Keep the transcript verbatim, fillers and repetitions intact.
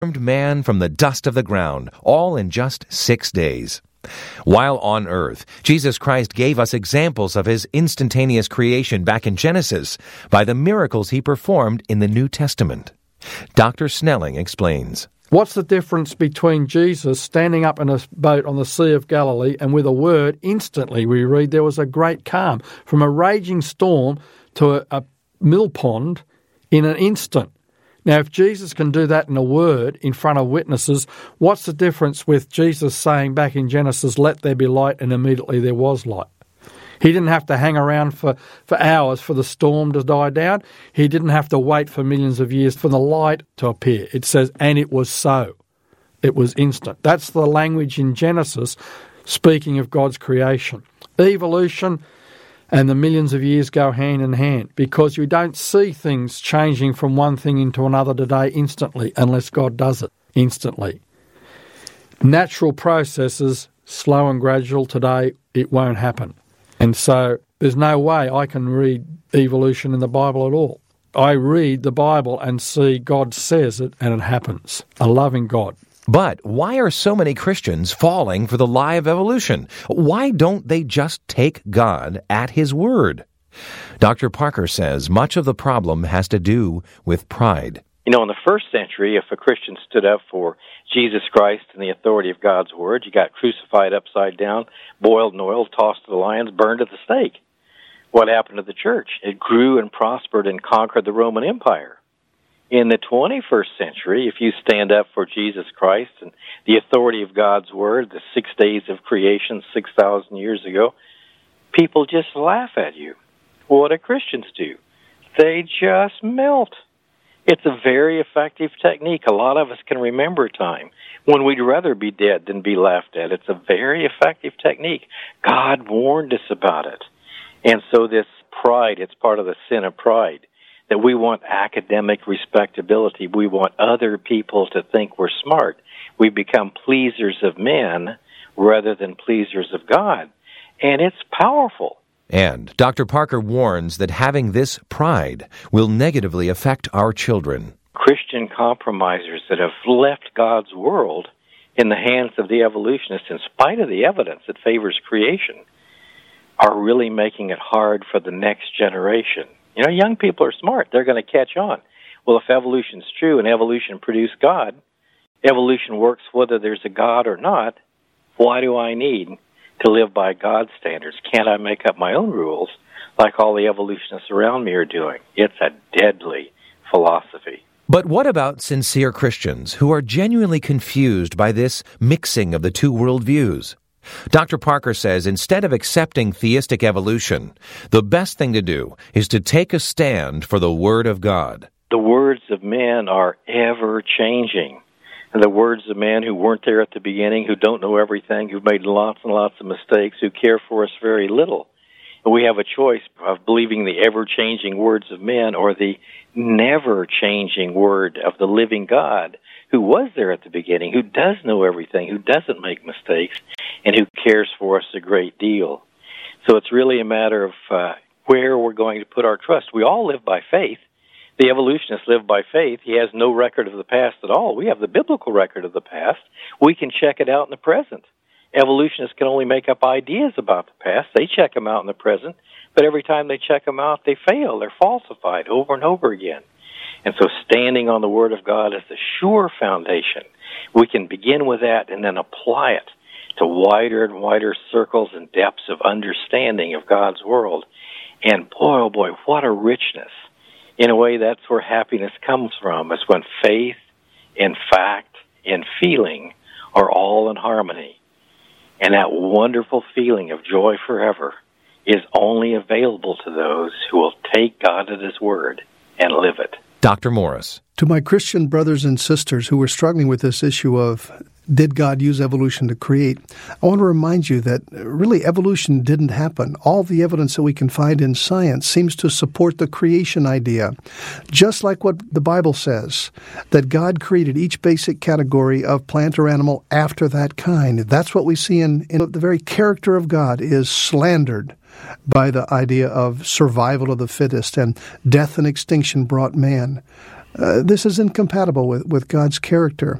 formed man from the dust of the ground, all in just six days. While on earth, Jesus Christ gave us examples of his instantaneous creation back in Genesis by the miracles he performed in the New Testament. Doctor Snelling explains. What's the difference between Jesus standing up in a boat on the Sea of Galilee and with a word, instantly we read there was a great calm, from a raging storm to a, a mill pond in an instant? Now, if Jesus can do that in a word in front of witnesses, what's the difference with Jesus saying back in Genesis, let there be light, and immediately there was light? He didn't have to hang around for, for hours for the storm to die down. He didn't have to wait for millions of years for the light to appear. It says, and it was so. It was instant. That's the language in Genesis, speaking of God's creation. Evolution and the millions of years go hand in hand, because you don't see things changing from one thing into another today instantly unless God does it instantly. Natural processes, slow and gradual, today it won't happen. And so there's no way I can read evolution in the Bible at all. I read the Bible and see God says it and it happens. A loving God. But why are so many Christians falling for the lie of evolution? Why don't they just take God at his word? Doctor Parker says much of the problem has to do with pride. You know, in the first century, if a Christian stood up for Jesus Christ and the authority of God's word, you got crucified upside down, boiled in oil, tossed to the lions, burned at the stake. What happened to the church? It grew and prospered and conquered the Roman Empire. In the twenty-first century, if you stand up for Jesus Christ and the authority of God's word, the six days of creation six thousand years ago, people just laugh at you. What do Christians do? They just melt. It's a very effective technique. A lot of us can remember a time when we'd rather be dead than be laughed at. It's a very effective technique. God warned us about it. And so this pride, it's part of the sin of pride, that we want academic respectability. We want other people to think we're smart. We become pleasers of men rather than pleasers of God. And it's powerful. And Doctor Parker warns that having this pride will negatively affect our children. Christian compromisers that have left God's world in the hands of the evolutionists, in spite of the evidence that favors creation, are really making it hard for the next generation. You know, young people are smart. They're going to catch on. Well, if evolution's true and evolution produced God, evolution works whether there's a God or not, why do I need to live by God's standards? Can't I make up my own rules like all the evolutionists around me are doing? It's a deadly philosophy. But what about sincere Christians who are genuinely confused by this mixing of the two worldviews? Doctor Parker says instead of accepting theistic evolution, the best thing to do is to take a stand for the Word of God. The words of men are ever-changing. And the words of men who weren't there at the beginning, who don't know everything, who've made lots and lots of mistakes, who care for us very little. And we have a choice of believing the ever-changing words of men or the never-changing word of the living God who was there at the beginning, who does know everything, who doesn't make mistakes, and who cares for us a great deal. So it's really a matter of uh, where we're going to put our trust. We all live by faith. The evolutionists live by faith. He has no record of the past at all. We have the biblical record of the past. We can check it out in the present. Evolutionists can only make up ideas about the past. They check them out in the present, but every time they check them out, they fail. They're falsified over and over again. And so standing on the Word of God is the sure foundation. We can begin with that and then apply it to wider and wider circles and depths of understanding of God's world. And boy, oh boy, what a richness. In a way, that's where happiness comes from. It's when faith and fact and feeling are all in harmony. And that wonderful feeling of joy forever is only available to those who will take God at His word and live it. Doctor Morris. To my Christian brothers and sisters who are struggling with this issue of did God use evolution to create, I want to remind you that really evolution didn't happen. All the evidence that we can find in science seems to support the creation idea, just like what the Bible says, that God created each basic category of plant or animal after that kind. That's what we see in, in the very character of God is slandered by the idea of survival of the fittest and death and extinction brought man. Uh, this is incompatible with, with God's character.